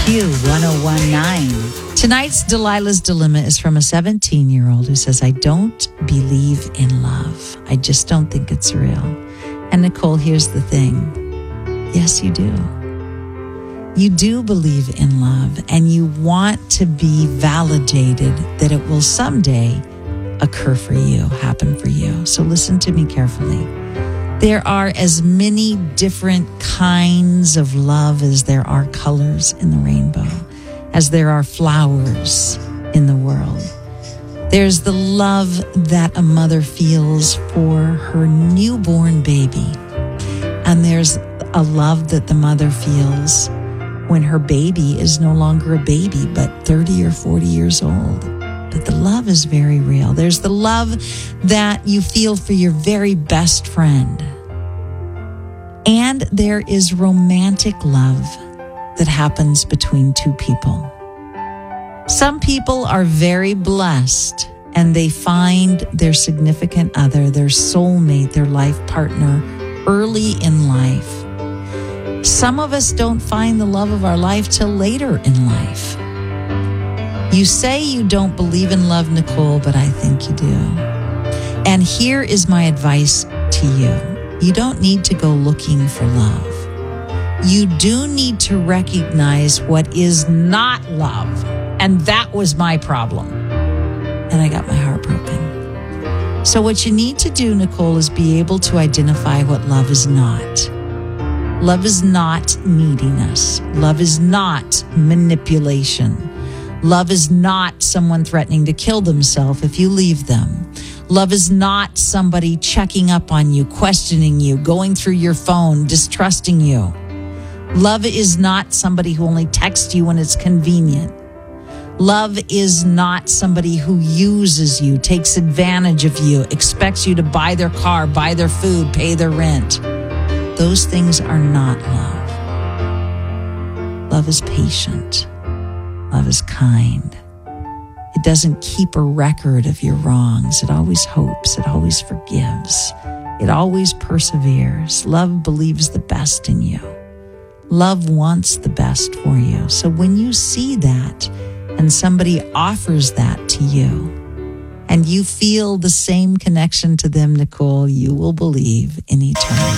Q1019. Tonight's Delilah's Dilemma is from a 17-year-old who says, I don't believe in love. I just don't think it's real. And Nicole, here's the thing. Yes, you do. You do believe in love, and you want to be validated that it will someday occur for you, happen for you. So listen to me carefully. There are as many different kinds of love as there are colors in the rainbow, as there are flowers in the world. There's the love that a mother feels for her newborn baby. And there's a love that the mother feels when her baby is no longer a baby, but 30 or 40 years old. But the love is very real. There's the love that you feel for your very best friend. And there is romantic love that happens between two people. Some people are very blessed and they find their significant other, their soulmate, their life partner early in life. Some of us don't find the love of our life till later in life. You say you don't believe in love, Nicole, but I think you do. And here is my advice to you. You don't need to go looking for love. You do need to recognize what is not love. And that was my problem. And I got my heart broken. So what you need to do, Nicole, is be able to identify what love is not. Love is not neediness. Love is not manipulation. Love is not someone threatening to kill themselves if you leave them. Love is not somebody checking up on you, questioning you, going through your phone, distrusting you. Love is not somebody who only texts you when it's convenient. Love is not somebody who uses you, takes advantage of you, expects you to buy their car, buy their food, pay their rent. Those things are not love. Love is patient. Love is kind. It doesn't keep a record of your wrongs. It always hopes. It always forgives. It always perseveres. Love believes the best in you. Love wants the best for you. So when you see that and somebody offers that to you and you feel the same connection to them, Nicole, you will believe in eternity.